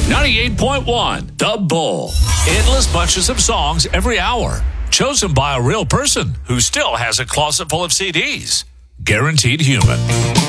98.1 The Bull. Endless bunches of songs every hour. Chosen by a real person who still has a closet full of CDs. Guaranteed human.